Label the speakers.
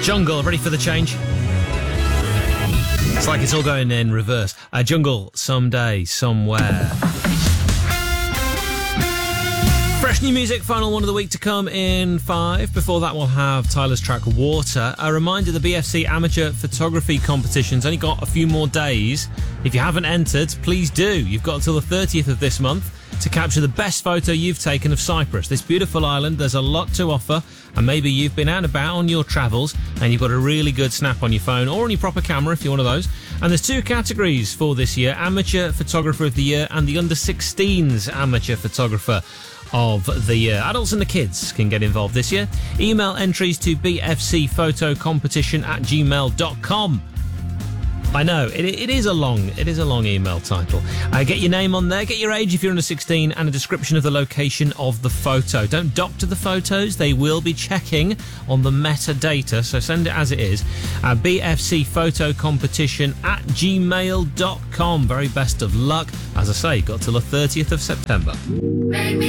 Speaker 1: Jungle, ready for the change? It's like it's all going in reverse. Jungle, someday, somewhere. Fresh new music, final one of the week to come in 5. Before that, we'll have Tyler's track Water. A reminder, the BFC Amateur Photography Competition's only got a few more days. If you haven't entered, please do. You've got until the 30th of this month to capture the best photo you've taken of Cyprus. This beautiful island, there's a lot to offer, and maybe you've been out and about on your travels and you've got a really good snap on your phone or on your proper camera if you're one of those. And there's 2 categories for this year, Amateur Photographer of the Year and the Under-16s Amateur Photographer of the year. Adults and the kids can get involved this year. Email entries to bfcphotocompetition@gmail.com. I know, it is a long email title. Get your name on there, get your age if you're under 16, and a description of the location of the photo. Don't doctor the photos, they will be checking on the metadata, so send it as it is. bfcphotocompetition@gmail.com. Very best of luck. As I say, got till the 30th of September.